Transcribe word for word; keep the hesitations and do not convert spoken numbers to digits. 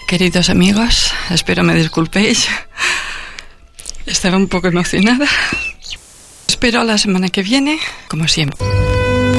Queridos amigos, espero me disculpéis. Estaba un poco emocionada. Espero la semana que viene, como siempre.